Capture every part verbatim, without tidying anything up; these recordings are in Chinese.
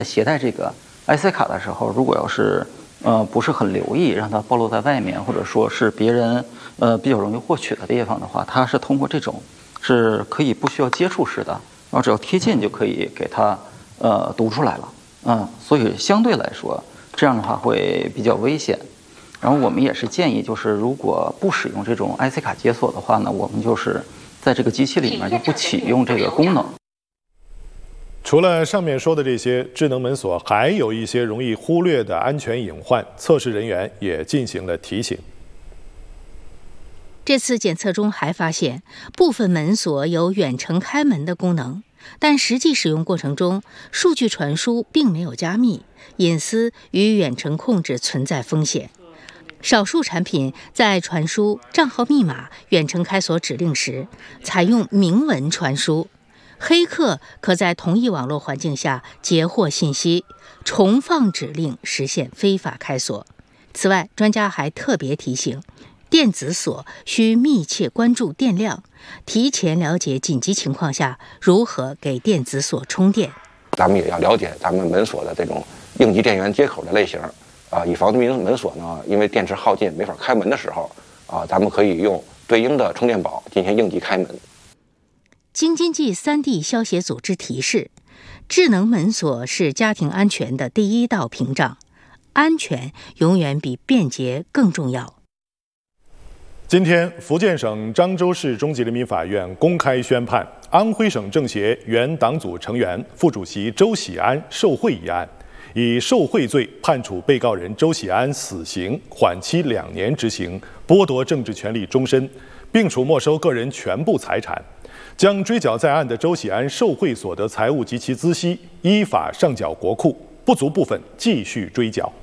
携带这个 I C 卡的时候，如果要是呃不是很留意，让它暴露在外面，或者说是别人呃比较容易获取的地方的话，它是通过这种是可以不需要接触式的，然后只要贴近就可以给它呃读出来了。嗯，所以相对来说，这样的话会比较危险。然后我们也是建议，就是如果不使用这种 I C 卡解锁的话呢，我们就是在这个机器里面就不启用这个功能。 除了上面说的这些，智能门锁还有一些容易忽略的安全隐患，测试人员也进行了提醒。 这次检测中还发现，部分门锁有远程开门的功能，但实际使用过程中，数据传输并没有加密，隐私与远程控制存在风险。少数产品在传输账号密码、远程开锁指令时，采用明文传输。黑客可在同一网络环境下截获信息，重放指令实现非法开锁。此外，专家还特别提醒，电子锁需密切关注电量，提前了解紧急情况下如何给电子锁充电。 咱们也要了解咱们门锁的这种应急电源接口的类型啊，以防门门锁呢因为电池耗尽没法开门的时候啊，咱们可以用对应的充电宝进行应急开门。 京津冀三地消协组织提示，智能门锁是家庭安全的第一道屏障，安全永远比便捷更重要。 今天，福建省漳州市中级人民法院公开宣判安徽省政协原党组成员、副主席周喜安受贿一案，以受贿罪判处被告人周喜安死刑，缓期两年执行，剥夺政治权利终身，并处没收个人全部财产。将追缴在案的周喜安受贿所得财物及其孳息依法上缴国库，不足部分继续追缴。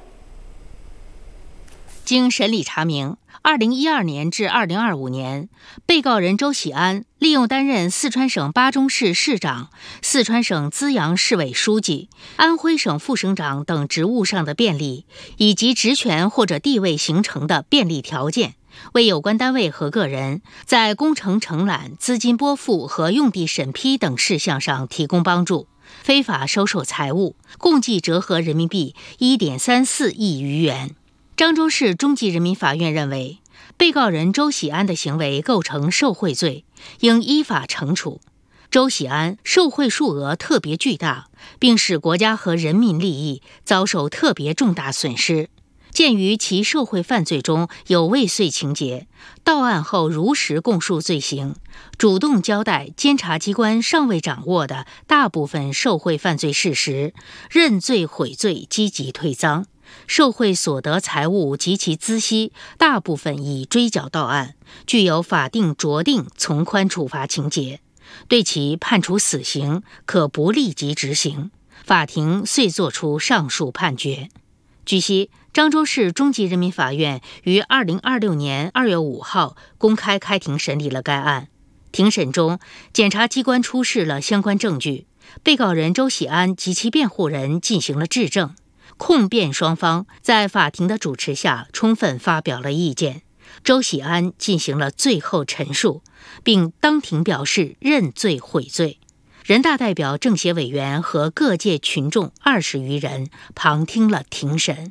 经审理查明，二零一二年至二零二五年，被告人周喜安利用担任四川省巴中市市长、四川省资阳市委书记、安徽省副省长等职务上的便利，以及职权或者地位形成的便利条件，为有关单位和个人在工程承揽、资金拨付和用地审批等事项上提供帮助，非法收受财物，共计折合人民币 一点三四亿余元。漳州市中级人民法院认为，被告人周喜安的行为构成受贿罪，应依法惩处。周喜安受贿数额特别巨大，并使国家和人民利益遭受特别重大损失。鉴于其受贿犯罪中有未遂情节，到案后如实供述罪行，主动交代监察机关尚未掌握的大部分受贿犯罪事实，认罪悔罪，积极退赃，受贿所得财物及其孳息大部分已追缴到案，具有法定酌定从宽处罚情节，对其判处死刑，可不立即执行。法庭遂作出上述判决。据悉，漳州市中级人民法院于二零二六年二月五号公开开庭审理了该案。庭审中，检察机关出示了相关证据，被告人周喜安及其辩护人进行了质证，控辩双方在法庭的主持下充分发表了意见，周喜安进行了最后陈述，并当庭表示认罪悔罪。人大代表、政协委员和各界群众二十余人旁听了庭审。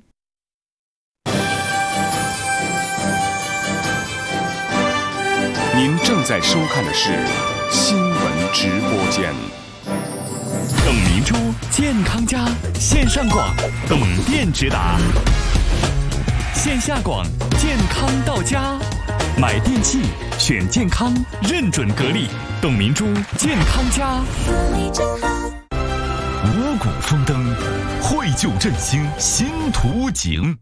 您正在收看的是新闻直播间。董明珠健康家线上广，董店直达；线下广，健康到家。买电器选健康，认准格力，董明珠健康家。五谷丰登，绘就振兴新图景。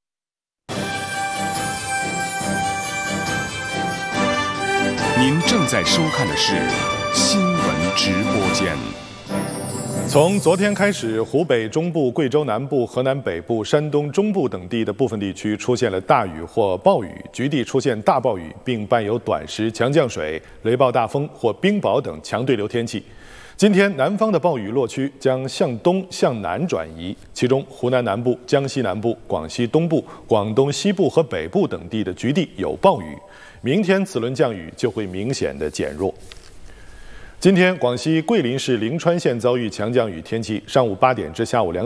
您正在收看的是新闻直播间。 从昨天开始，湖北中部、贵州南部、河南北部、山东中部等地的部分地区出现了大雨或暴雨，局地出现大暴雨，并伴有短时强降水、雷暴大风或冰雹等强对流天气。今天，南方的暴雨落区将向东向南转移，其中湖南南部、江西南部、广西东部、广东西部和北部等地的局地有暴雨。明天此轮降雨就会明显的减弱。 今天，广西桂林市灵川县遭遇强降雨天气，上午八点至下午两